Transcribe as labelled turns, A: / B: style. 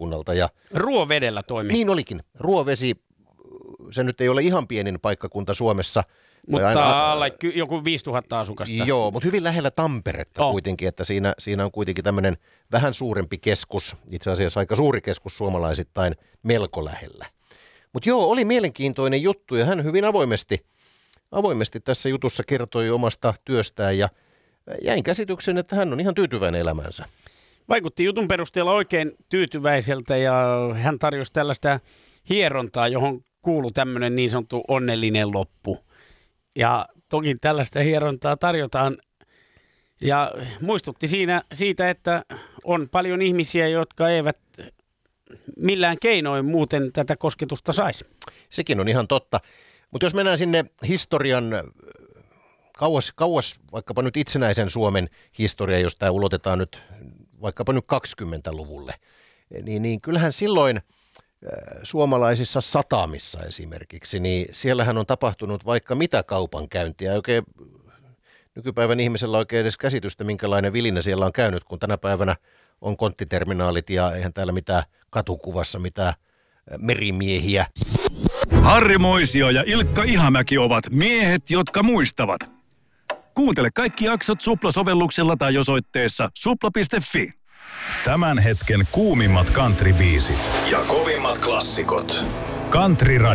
A: paikkakunnalta. Ja
B: Ruovedellä toimii.
A: niin olikin. Ruovesi, se nyt ei ole ihan pienin paikkakunta Suomessa.
B: Mutta alle joku 5000 asukasta.
A: Joo, mutta hyvin lähellä Tamperetta kuitenkin, että siinä on kuitenkin tämmöinen vähän suurempi keskus, itse asiassa aika suuri keskus suomalaisittain melko lähellä. Mutta joo, oli mielenkiintoinen juttu ja hän hyvin avoimesti tässä jutussa kertoi omasta työstään ja jäin käsityksen, että hän on ihan tyytyväinen elämänsä.
B: Vaikutti jutun perusteella oikein tyytyväiseltä ja hän tarjosi tällaista hierontaa, johon kuului tämmöinen niin sanottu onnellinen loppu. Ja toki tällaista hierontaa tarjotaan ja muistutti siitä, että on paljon ihmisiä, jotka eivät millään keinoin muuten tätä kosketusta saisi.
A: Sekin on ihan totta. Mutta jos mennään sinne historian kauas vaikkapa nyt itsenäisen Suomen historia, jos tämä ulotetaan nyt vaikkapa nyt 20-luvulle, niin kyllähän silloin suomalaisissa satamissa esimerkiksi, niin siellähän on tapahtunut vaikka mitä kaupankäyntiä. Oikein nykypäivän ihmisellä oikein edes käsitystä, minkälainen vilinä siellä on käynyt, kun tänä päivänä on konttiterminaalit ja eihän täällä mitään katukuvassa mitään merimiehiä.
C: Harri Moisio ja Ilkka Ihamäki ovat miehet, jotka muistavat. Kuuntele kaikki jaksot Supla-sovelluksella tai osoitteessa supla.fi. Tämän hetken kuumimmat country-biisit ja kovimmat klassikot. Country Radio.